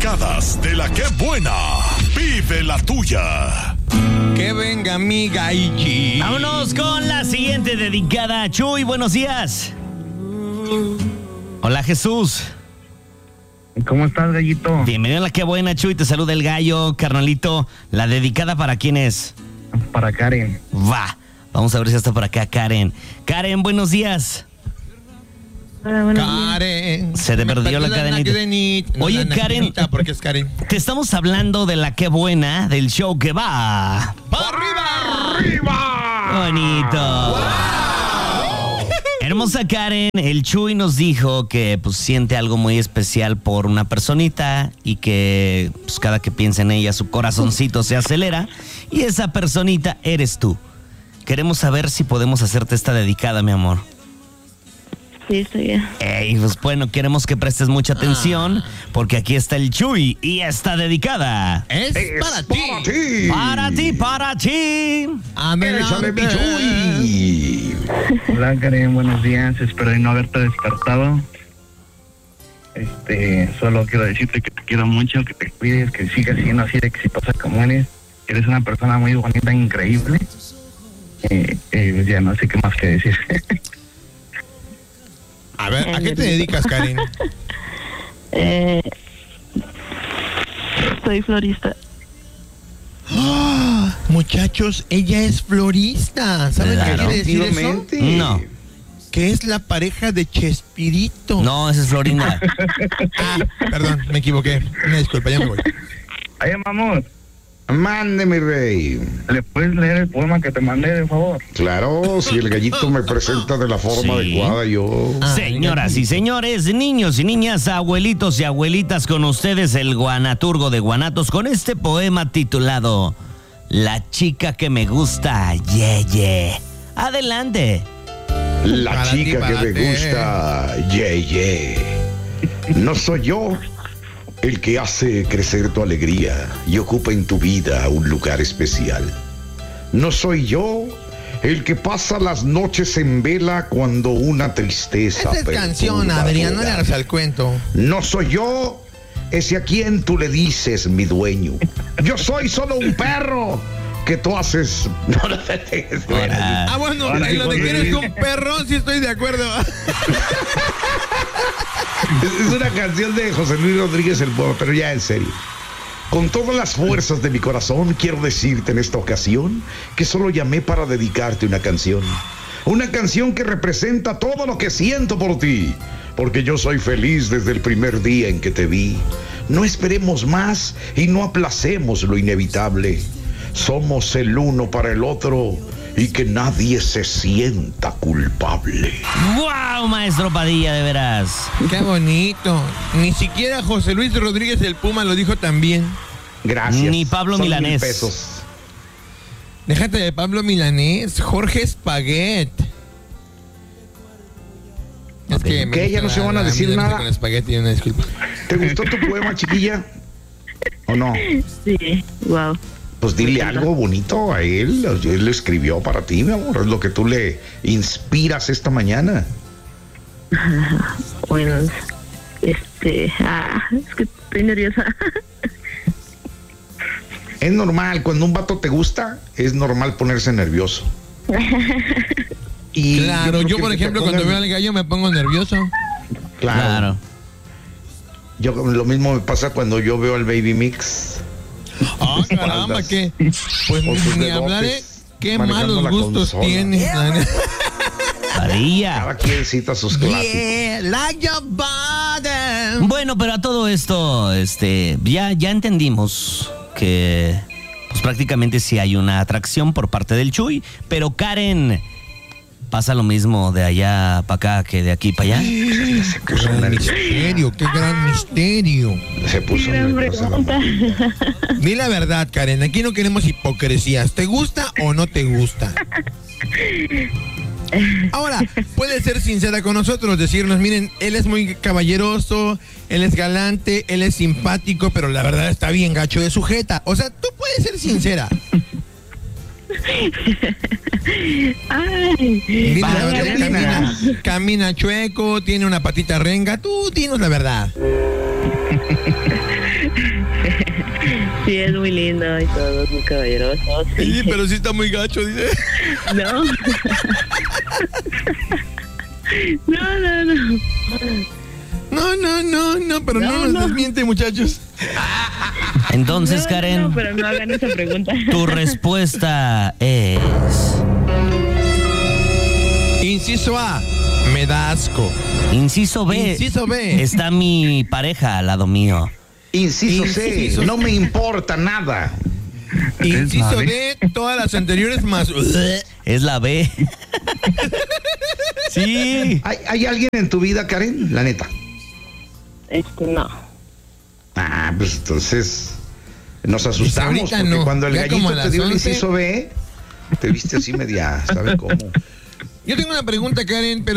dedicadas de la que buena. Vive la tuya. Que venga mi Gaiji. Vámonos con la siguiente dedicada. Chuy, buenos días. Hola, Jesús. ¿Cómo estás, gallito? Bienvenido a la que buena, Chuy. Te saluda el gallo, carnalito. ¿La dedicada para quién es? Para Karen. Va. Vamos a ver si está por acá, Karen. Karen, buenos días. Karen. Se te perdió la cadenita. Oye, Karen. Porque es Karen. Te estamos hablando de la que buena, del show que va. ¡Para arriba! ¡Arriba! Bonito. ¡Wow! Hermosa Karen, el Chuy nos dijo que pues siente algo muy especial por una personita y que pues, cada que piensa en ella su corazoncito se acelera y esa personita eres tú. Queremos saber si podemos hacerte esta dedicada, mi amor. Sí, está bien. Ey, pues bueno, queremos que prestes mucha atención porque aquí está el Chuy y está dedicada. Es para ti. Para ti, para ti. Échale, mi Chuy. Hola, Karen, buenos días. Espero no haberte despertado. Solo quiero decirte que te quiero mucho, que te cuides, que sigas siendo así de exitosa como eres. Eres una persona muy bonita, increíble. Ya no sé qué más que decir. A ver, ¿a qué te dedicas, Karen? Soy florista. ¡Oh! Muchachos, ella es florista. ¿Saben qué quiere decir eso? No. Que es la pareja de Chespirito. No, esa es Florinda. Perdón, me equivoqué. Una disculpa, ya me voy. Ay, mamón. Mande, mi rey. ¿Le puedes leer el poema que te mandé, de favor? Claro, si el gallito me presenta de la forma adecuada, yo... Señoras y señores, niños y niñas, abuelitos y abuelitas, con ustedes el guanaturgo de Guanatos con este poema titulado La chica que me gusta, Yeye. Adelante. La chica que me gusta, Yeye. No soy yo el que hace crecer tu alegría y ocupa en tu vida un lugar especial. No soy yo el que pasa las noches en vela cuando una tristeza Esa es canción, Adrián, no le hagas al cuento. No soy yo ese a quien tú le dices mi dueño. Yo soy solo un perro que tú haces... Bueno, ahora, y lo de que eres un perro, sí estoy de acuerdo. Es una canción de José Luis Rodríguez el Bobo, pero ya en serio. Con todas las fuerzas de mi corazón, quiero decirte en esta ocasión que solo llamé para dedicarte una canción. Una canción que representa todo lo que siento por ti, porque yo soy feliz desde el primer día en que te vi. No esperemos más y no aplacemos lo inevitable. Somos el uno para el otro y que nadie se sienta culpable. ¡Wow, maestro Padilla, de veras! ¡Qué bonito! Ni siquiera José Luis Rodríguez el Puma lo dijo tan bien. Gracias. Ni Pablo Son Milanés. 1,000 pesos. Déjate de Pablo Milanés, Jorge Espaguet. Es que ¿Qué? ¿Ya no se van a decir nada? Con espagueti, una disculpa. ¿Te gustó tu poema, chiquilla? ¿O no? Sí, wow. Pues dile algo bonito a él. Él lo escribió para ti, mi amor. Es lo que tú le inspiras esta mañana. Bueno, es que estoy nerviosa. Es normal, cuando un vato te gusta, es normal ponerse nervioso. Y claro, yo por ejemplo, cuando veo al gallo me pongo nervioso. Claro. Yo lo mismo me pasa cuando yo veo al Baby Mix. Ah, caramba, que pues ni hablaré. Qué malos gustos tienes. Padilla. Cada quien cita sus clásicos. Yeah, like your body. Bueno, pero a todo esto, ya entendimos que pues prácticamente sí hay una atracción por parte del Chuy, pero Karen, ¿pasa lo mismo de allá para acá que de aquí para allá? Qué gran misterio, qué gran misterio. Se puso nerviosa. Di la verdad, Karen, aquí no queremos hipocresías. ¿Te gusta o no te gusta? Ahora, puede ser sincera con nosotros, decirnos, miren, él es muy caballeroso, él es galante, él es simpático, pero la verdad está bien gacho de sujeta. O sea, tú puedes ser sincera. Ay, Mira, la verdad, camina chueco, tiene una patita renga. Tú dinos la verdad. Sí, es muy lindo y todo, es muy caballeroso. Sí, pero sí está muy gacho, dice. No. No. No, pero no nos desmiente, muchachos. Entonces, Karen, No, pero no hagan esa pregunta. tu respuesta es... Inciso A, me da asco. Inciso B. Inciso B. Está mi pareja al lado mío. Inciso C, Inciso- no me importa nada. Inciso D, todas las anteriores más. Es la B. Sí. ¿Hay alguien en tu vida, Karen? La neta. No. Ah, pues entonces nos asustamos ahorita porque no, cuando el ya como gallito a te dio las el 11. inciso B, te viste así media, ¿sabe cómo? Yo tengo una pregunta, Karen, pero